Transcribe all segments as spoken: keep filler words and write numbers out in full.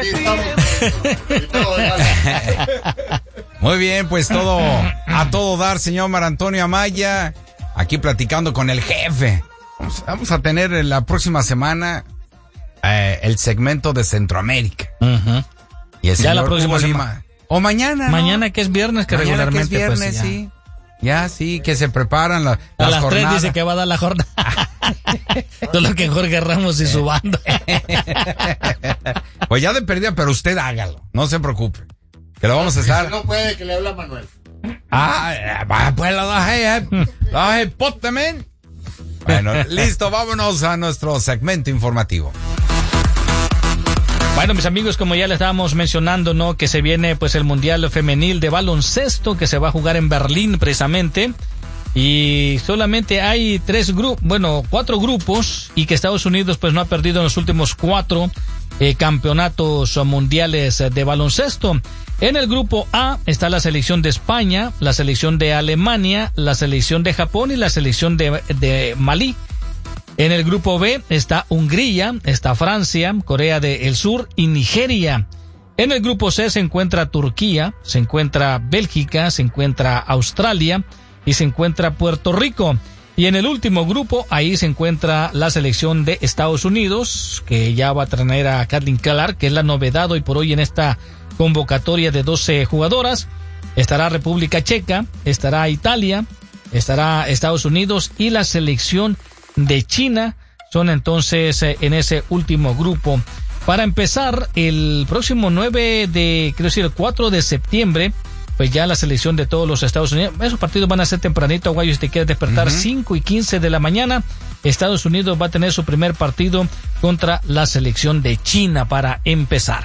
Muy bien, pues todo a todo dar, señor Mar Antonio Amaya, aquí platicando con el jefe. Vamos, vamos a tener la próxima semana eh, el segmento de Centroamérica. Uh-huh. Y el ya la próxima Hugo semana. Lima. O mañana, ¿no? Mañana que es viernes, que mañana regularmente que es viernes, pues, ya. sí. Ya, sí, que se preparan la, a las las jornadas. tres dice que va a dar la jornada. Solo que Jorge Ramos y su banda. Pues ya de perdida, pero usted hágalo, no se preocupe. Que lo vamos a estar. Si no puede, que le habla a Manuel. Ah, pues lo dejé, lo dejé, pótame. Bueno, listo, vámonos a nuestro segmento informativo. Bueno, mis amigos, como ya les estábamos mencionando, ¿no? Que se viene pues el Mundial Femenil de Baloncesto que se va a jugar en Berlín precisamente. Y solamente hay tres grupos, bueno, cuatro grupos, y que Estados Unidos pues no ha perdido en los últimos cuatro eh, campeonatos mundiales de baloncesto. En el grupo A está la selección de España, la selección de Alemania, la selección de Japón y la selección de, de Malí. En el grupo B está Hungría, está Francia, Corea del Sur y Nigeria. En el grupo C se encuentra Turquía, se encuentra Bélgica, se encuentra Australia y se encuentra Puerto Rico. Y en el último grupo, ahí se encuentra la selección de Estados Unidos, que ya va a traer a Caitlin Clark, que es la novedad hoy por hoy en esta convocatoria de doce jugadoras. Estará República Checa, estará Italia, estará Estados Unidos y la selección de China. Son entonces eh, en ese último grupo. Para empezar, el próximo nueve de, quiero decir, el cuatro de septiembre, pues ya la selección de todos los Estados Unidos, esos partidos van a ser tempranito, Guayo, si te quieres despertar, uh-huh. cinco y quince de la mañana, Estados Unidos va a tener su primer partido contra la selección de China para empezar.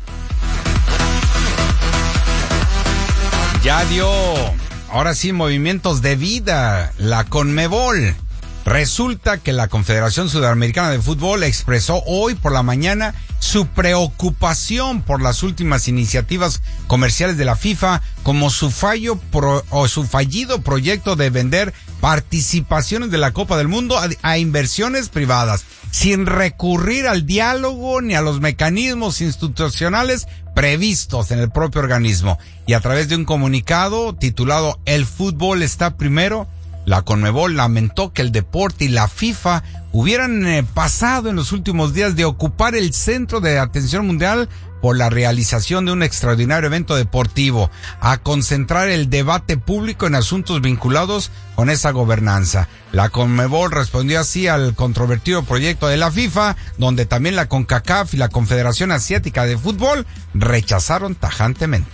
Ya dio, ahora sí, movimientos de vida, la Conmebol. Resulta que la Confederación Sudamericana de Fútbol expresó hoy por la mañana su preocupación por las últimas iniciativas comerciales de la FIFA, como su fallo pro, o su fallido proyecto de vender participaciones de la Copa del Mundo a, a inversiones privadas, sin recurrir al diálogo ni a los mecanismos institucionales previstos en el propio organismo. Y a través de un comunicado titulado "El fútbol está primero", la Conmebol lamentó que el deporte y la FIFA hubieran eh, pasado en los últimos días de ocupar el centro de atención mundial por la realización de un extraordinario evento deportivo, a concentrar el debate público en asuntos vinculados con esa gobernanza. La Conmebol respondió así al controvertido proyecto de la FIFA, donde también la CONCACAF y la Confederación Asiática de Fútbol rechazaron tajantemente.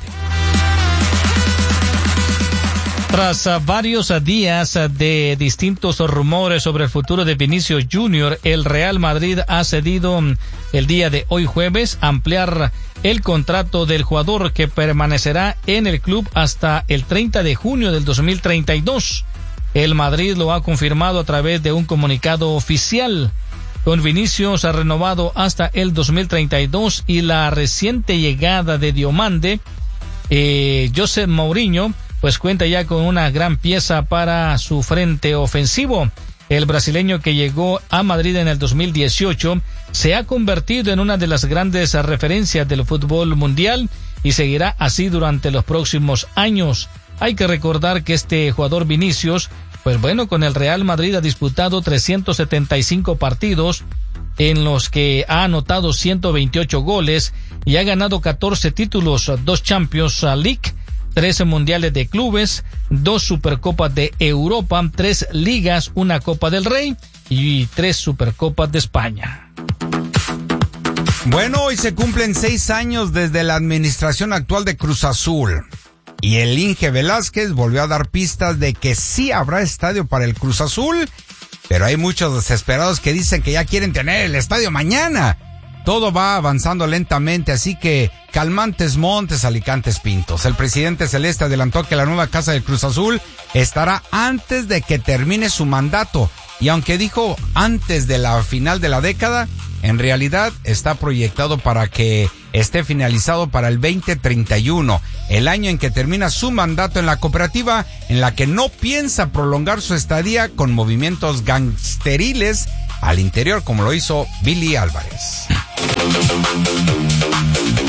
Tras uh, varios uh, días uh, de distintos rumores sobre el futuro de Vinicius Junior, el Real Madrid ha cedido um, el día de hoy jueves ampliar el contrato del jugador, que permanecerá en el club hasta el treinta de junio del dos mil treinta y dos. El Madrid lo ha confirmado a través de un comunicado oficial. Con Vinicius ha renovado hasta el dos mil treinta y dos y la reciente llegada de Diomande, eh, José Mourinho, pues cuenta ya con una gran pieza para su frente ofensivo. El brasileño, que llegó a Madrid en el dos mil dieciocho, se ha convertido en una de las grandes referencias del fútbol mundial y seguirá así durante los próximos años. Hay que recordar que este jugador Vinicius, pues bueno, con el Real Madrid ha disputado trescientos setenta y cinco partidos, en los que ha anotado ciento veintiocho goles y ha ganado catorce títulos, dos Champions League, trece mundiales de clubes, dos supercopas de Europa, tres ligas, una Copa del Rey y tres supercopas de España. Bueno, hoy se cumplen seis años desde la administración actual de Cruz Azul. Y el Inge Velázquez volvió a dar pistas de que sí habrá estadio para el Cruz Azul, pero hay muchos desesperados que dicen que ya quieren tener el estadio mañana. Todo va avanzando lentamente, así que calmantes montes, alicantes pintos. El presidente celeste adelantó que la nueva casa del Cruz Azul estará antes de que termine su mandato. Y aunque dijo antes de la final de la década, en realidad está proyectado para que esté finalizado para el veinte treinta y uno, el año en que termina su mandato en la cooperativa, en la que no piensa prolongar su estadía con movimientos gangsteriles al interior, como lo hizo Billy Álvarez.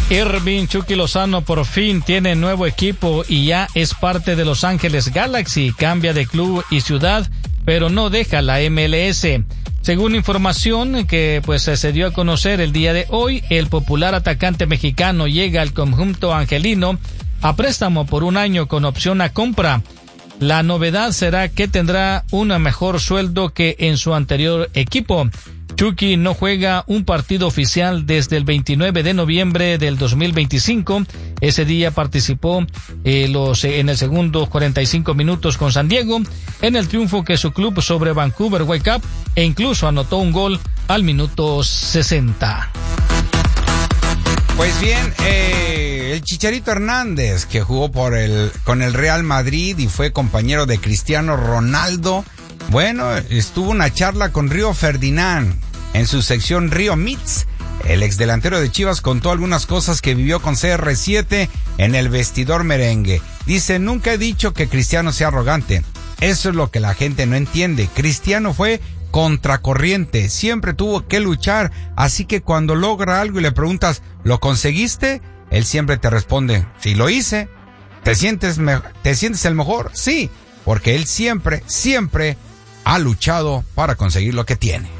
Irving Chucky Lozano por fin tiene nuevo equipo y ya es parte de Los Ángeles Galaxy. Cambia de club y ciudad, pero no deja la M L S. Según información que pues se dio a conocer el día de hoy, el popular atacante mexicano llega al conjunto angelino a préstamo por un año con opción a compra. La novedad será que tendrá un mejor sueldo que en su anterior equipo. Chucky no juega un partido oficial desde el veintinueve de noviembre del dos mil veinticinco. Ese día participó eh, los, eh, en el segundo cuarenta y cinco minutos con San Diego en el triunfo que su club sobre Vancouver Whitecaps, e incluso anotó un gol al minuto sesenta. Pues bien, eh, el Chicharito Hernández, que jugó por el con el Real Madrid y fue compañero de Cristiano Ronaldo, bueno, estuvo una charla con Río Ferdinand en su sección Río Meets. El exdelantero de Chivas contó algunas cosas que vivió con C R siete en el vestidor merengue. Dice, nunca he dicho que Cristiano sea arrogante. Eso es lo que la gente no entiende. Cristiano fue contracorriente, siempre tuvo que luchar, así que cuando logra algo y le preguntas, ¿lo conseguiste? Él siempre te responde, sí lo hice. ¿Te sientes, me- ¿Te sientes el mejor? Sí, porque él siempre, siempre ha luchado para conseguir lo que tiene.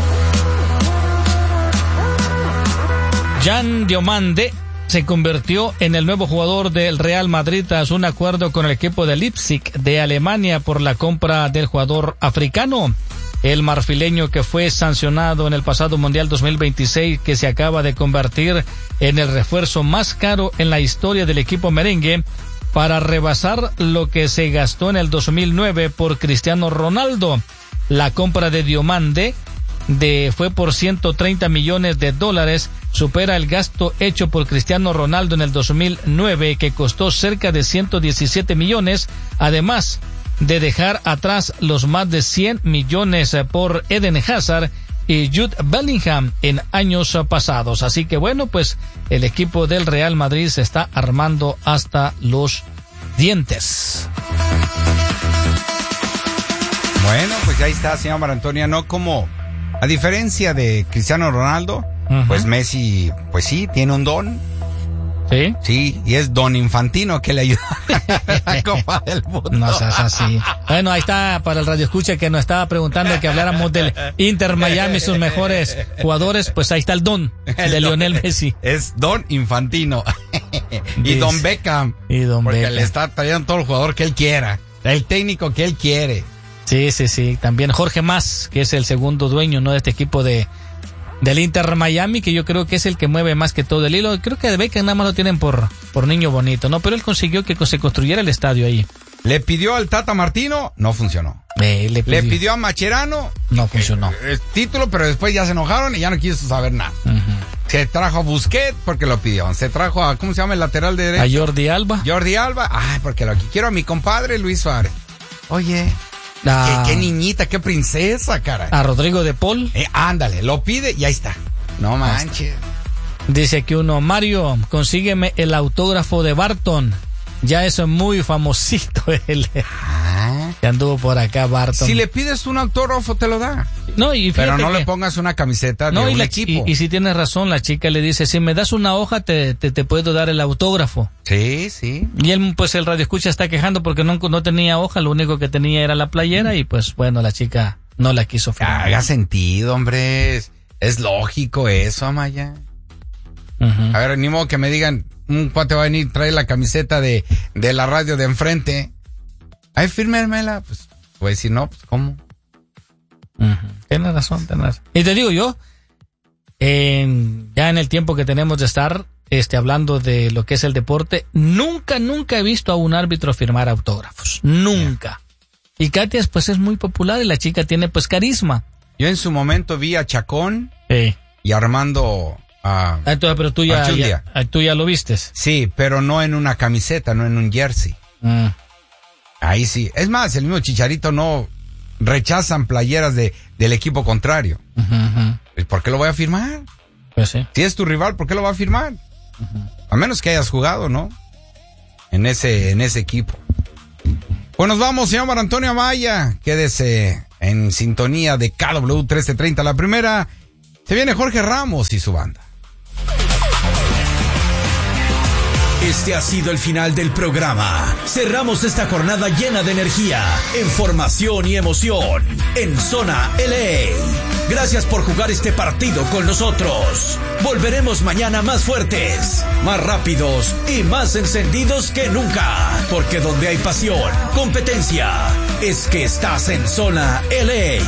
Jan Diomande se convirtió en el nuevo jugador del Real Madrid tras un acuerdo con el equipo de Leipzig de Alemania por la compra del jugador africano. El marfileño, que fue sancionado en el pasado Mundial dos mil veintiséis, que se acaba de convertir en el refuerzo más caro en la historia del equipo merengue, para rebasar lo que se gastó en el dos mil nueve por Cristiano Ronaldo. La compra de Diomande de, fue por ciento treinta millones de dólares, supera el gasto hecho por Cristiano Ronaldo en el dos mil nueve, que costó cerca de ciento diecisiete millones, además de dejar atrás los más de cien millones por Eden Hazard y Jude Bellingham en años pasados. Así que bueno, pues el equipo del Real Madrid se está armando hasta los dientes. Bueno, pues ya está, señor Mar Antonio, no como, a diferencia de Cristiano Ronaldo, uh-huh. pues Messi, pues sí, tiene un don. ¿Sí? Sí, y es Don Infantino que le ayuda a la Copa del Mundo. No seas así. Bueno, ahí está para el radio escucha que nos estaba preguntando que habláramos del Inter Miami, sus mejores jugadores, pues ahí está el Don el de Lionel Messi. Es Don Infantino. y Dice, Don Beckham. Y Don porque Beckham. le está trayendo todo el jugador que él quiera, el técnico que él quiere. Sí, sí, sí. También Jorge Mas, que es el segundo dueño, ¿no?, de este equipo de del Inter Miami, que yo creo que es el que mueve más que todo el hilo. Creo que de Beckham nada más lo tienen por, por niño bonito, ¿no? Pero él consiguió que se construyera el estadio ahí. Le pidió al Tata Martino, no funcionó. Eh, le, pidió. le pidió a Macherano, no funcionó. Eh, título, pero después ya se enojaron y ya no quiso saber nada. Uh-huh. Se trajo a Busquets porque lo pidió. Se trajo a, ¿cómo se llama el lateral de derecha? A Jordi Alba. Jordi Alba. Ay, porque lo que quiero a mi compadre Luis Suárez. Oye, a... qué, qué niñita, qué princesa, cara. A Rodrigo de Paul. Eh, ándale, lo pide y ahí está. No manches. Dice aquí uno, Mario, consígueme el autógrafo de Barton. Ya eso es muy famosito él. Ah. Que anduvo por acá Barton. Si le pides un autógrafo te lo da. No, y pero no que... le pongas una camiseta de no, un y la, equipo. Y, y si tienes razón, la chica le dice, si me das una hoja te, te, te puedo dar el autógrafo. Sí, sí. Y él, pues el radio escucha está quejando porque no, no tenía hoja, lo único que tenía era la playera y pues bueno, la chica no la quiso firmar. Haga sentido, hombre. Es, es lógico eso, Amaya. Uh-huh. A ver, ni modo que me digan, un cuate va a venir, trae la camiseta de, de la radio de enfrente. Ay, fírmemela. Pues, pues si no, pues ¿cómo? Uh-huh. Tienes razón, tienes razón. Y te digo yo, en, ya en el tiempo que tenemos de estar este, hablando de lo que es el deporte, nunca, nunca he visto a un árbitro firmar autógrafos. Nunca. Yeah. Y Katia, pues es muy popular y la chica tiene pues carisma. Yo en su momento vi a Chacón sí. y Armando... Ah, entonces, pero tú ya, ya, tú ya lo vistes. Sí, pero no en una camiseta, no en un jersey. Mm. Ahí sí. Es más, el mismo Chicharito no rechazan playeras de, del equipo contrario. Uh-huh, uh-huh. ¿Por qué lo voy a firmar? Pues sí. Si es tu rival, ¿por qué lo va a firmar? Uh-huh. A menos que hayas jugado, ¿no? En ese, en ese equipo. Pues nos vamos, señor Mar Antonio Amaya. Quédese en sintonía de K W trece treinta. La primera, se viene Jorge Ramos y su banda. Este ha sido el final del programa. Cerramos esta jornada llena de energía, información y emoción en Zona L A. Gracias por jugar este partido con nosotros. Volveremos mañana más fuertes, más rápidos y más encendidos que nunca. Porque donde hay pasión, competencia, es que estás en Zona L A.